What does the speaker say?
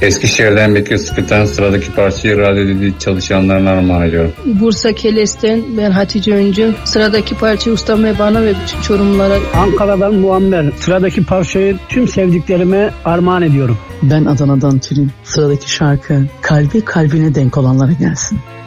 Eskişehir'den Bekir Sıkıtan, sıradaki parçayı radyo çalışanlarına armağan ediyorum. Bursa Keles'ten ben Hatice Öncü, sıradaki parçayı ustam ve bana ve bütün Çorumlulara. Ankara'dan Muammer, sıradaki parçayı tüm sevdiklerime armağan ediyorum. Ben Adana'dan Tülin, sıradaki şarkı kalbi kalbine denk olanlara gelsin.